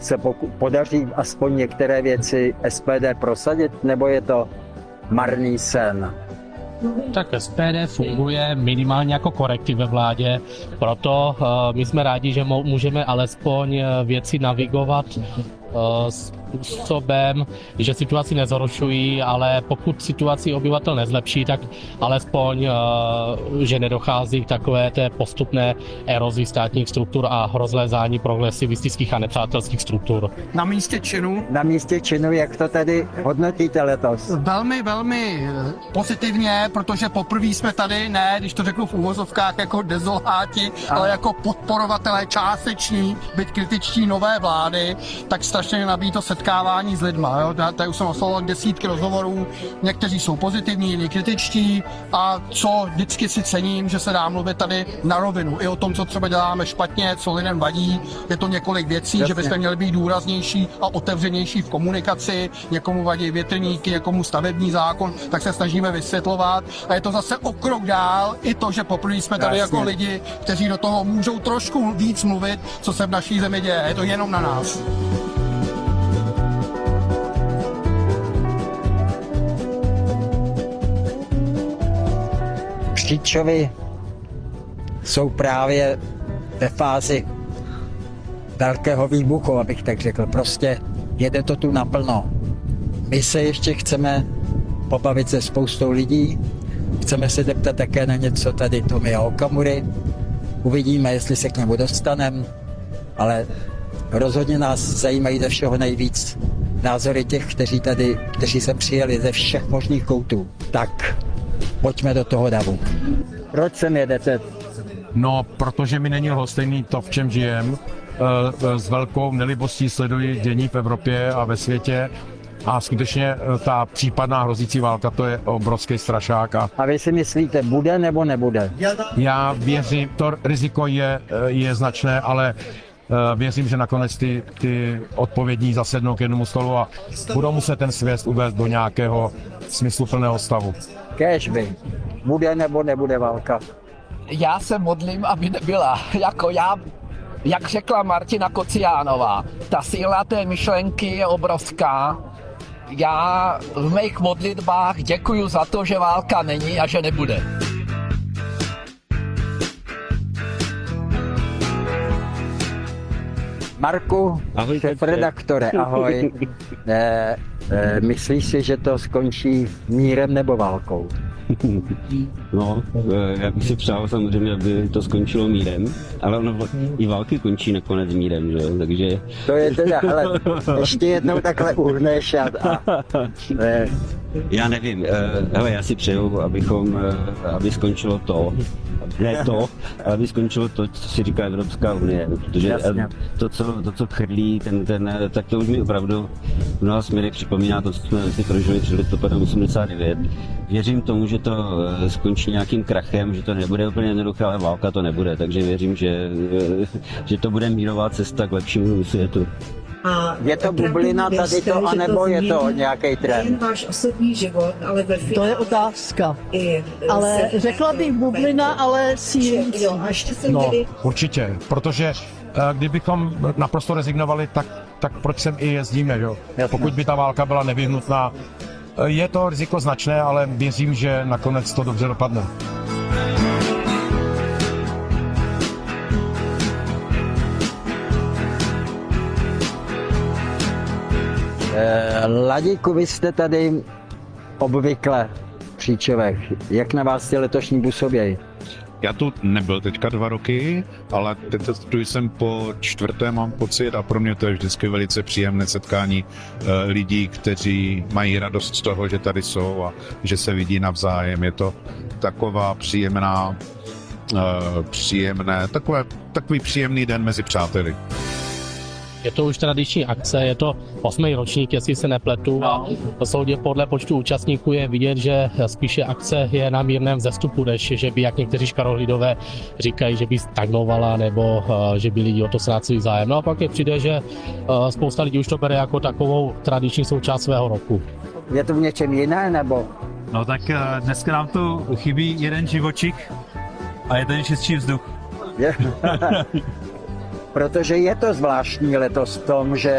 se podaří aspoň některé věci SPD prosadit, nebo je to marný sen? Tak SPD funguje minimálně jako korektiv ve vládě, proto my jsme rádi, že můžeme alespoň věci navigovat způsobem, že situaci nezhoršují, ale pokud situaci obyvatel nezlepší, tak alespoň, že nedochází k takové té postupné erozi státních struktur a rozlézání progresivistických a nepřátelských struktur. Na místě činu? Na místě činu, jak to tady hodnotíte letos? Velmi, velmi pozitivně, protože poprvé jsme tady, ne, když to řeknu v uvozovkách, jako dezoláti, ale jako podporovatelé částeční, byť kritičtí nové vlády, tak strašně nabíjí to setkávání s lidma. Jo? Tady už jsem oslovoval desítky rozhovorů, někteří jsou pozitivní, jiní kritičtí a co vždycky si cením, že se dá mluvit tady na rovinu. I o tom, co třeba děláme špatně, co lidem vadí, je to několik věcí, Jasně. že bychom měli být důraznější a otevřenější v komunikaci, někomu vadí větrníky, někomu stavební zákon, tak se snažíme vysvětlovat a je to zase o krok dál, i to, že poprvé jsme tady Jasně. jako lidi, kteří do toho můžou trošku víc mluvit, co se v naší zemi děje, je to jenom na nás. Křičovi jsou právě ve fázi velkého výbuchu, abych tak řekl. Prostě jede to tu naplno. My se ještě chceme pobavit se spoustou lidí, chceme se zeptat také na něco tady Tomia Okamury. Uvidíme, jestli se k němu dostaneme, ale rozhodně nás zajímají ze všeho nejvíc názory těch, kteří se přijeli ze všech možných koutů. Tak, pojďme do toho davu. Proč sem jedete? No, protože mi není lhostejný to, v čem žijem. S velkou nelibostí sleduji dění v Evropě a ve světě. A skutečně ta případná hrozící válka, to je obrovský strašák. A vy si myslíte, bude nebo nebude? Já věřím, to riziko je značné, ale věřím, že nakonec ty odpovědní zasednou k jednomu stolu a budou muset ten svět uvést do nějakého smysluplného stavu. Kéžby, bude nebo nebude válka? Já se modlím, aby nebyla. Jak řekla Martina Kociánová, ta síla té myšlenky je obrovská. Já v mých modlitbách děkuju za to, že válka není a že nebude. Marku, Ahoj, šéfredaktore, ahoj. Myslíš si, že to skončí mírem nebo válkou? No, já bych si přál samozřejmě, aby to skončilo mírem, ale ono i války končí nakonec mírem, že jo, takže... To je teda, hele, ještě jednou takhle uhneš Já nevím, hele, já si přeju, aby skončilo to, ne to, aby skončilo to, co si říká Evropská unie, protože to, co chrlí, tak to už mi opravdu v mnoha směrech připomíná to, co jsme si prožili před listopadem 89. Věřím tomu, že to skončí nějakým krachem, že to nebude úplně jednoduché, ale válka to nebude, takže věřím, že to bude mírová cesta k lepšímu světu. Je to bublina tady to, anebo je to nějaký trend? Váš osobní život, ale ve To je otázka. Ale řekla bych bublina, ale sílící. No, určitě, protože kdybychom naprosto rezignovali, tak proč sem i jezdíme, jo? Pokud by ta válka byla nevyhnutná, je to riziko značné, ale věřím, že nakonec to dobře dopadne. Ladíku, vy jste tady obvykle v Kříčovech. Jak na vás ty letošní působějí? Já tu nebyl teďka 2 roky, ale teď tu jsem po 4. mám pocit a pro mě to je vždycky velice příjemné setkání lidí, kteří mají radost z toho, že tady jsou a že se vidí navzájem. Je to taková takový příjemný den mezi přáteli. Je to už tradiční akce, je to 8. ročník, jestli se nepletu, a soudě podle počtu účastníků je vidět, že spíše akce je na mírném vzestupu, než že by, jak někteří škarohlídové říkají, že by stagnovala nebo že by lidi o to ztráceli zájem. No a pak je přijde, že spousta lidí už to bere jako takovou tradiční součást svého roku. Je to v něčem jiné, nebo? No tak dneska nám tu chybí jeden živočich a je tady čistší vzduch. Protože je to zvláštní letos v tom, že